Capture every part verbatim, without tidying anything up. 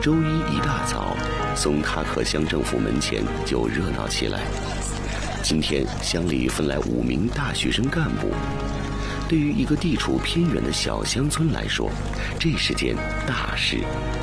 周一一大早，松塔克乡政府门前就热闹起来。今天乡里分来五名大学生干部。对于一个地处偏远的小乡村来说，这是件大事。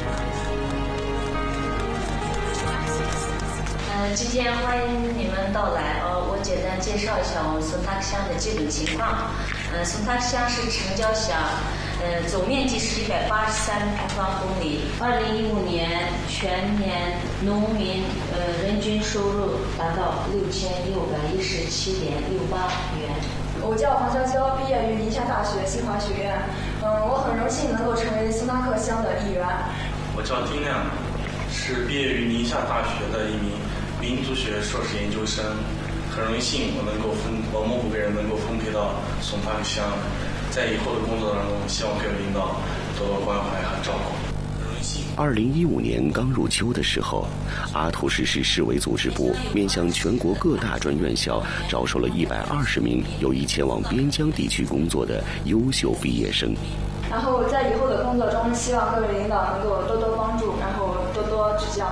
呃，今天欢迎你们到来哦。我简单介绍一下我们松塔克乡的基本情况。呃，松塔克乡是城郊乡，呃，总面积是一百八十三平方公里。二零一五年全年农民呃人均收入达到六千六百一十七点六八元。 我叫黄潇潇，毕业于宁夏大学新华学院。嗯，我很荣幸能够成为松塔克乡的一员。 我叫丁亮，是毕业于宁夏大学的一名民族学硕士研究生。很荣幸我能够分，我们五个人能够分配到松塔克乡，在以后的工作当中，希望各位领导多多关怀和照顾。 二零一五年刚入秋的时候，阿图什市市委组织部面向全国各大专院校招收了一百二十名有意前往边疆地区工作的优秀毕业生。 然后在以后的工作中，希望各位领导能够多多帮助，然后多多指教。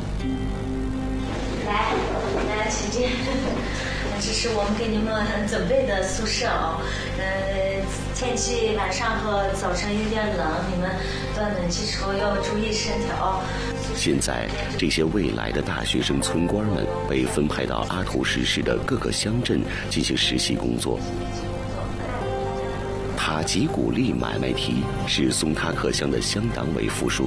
来，来，请进。这是我们给你们准备的宿舍哦。呃，天气晚上和早晨有点冷，你们断冷气时候要注意身体哦。 现在，这些未来的大学生村官们被分派到阿图什市的各个乡镇进行实习工作。塔吉古力买卖提是松塔克乡的乡党委副书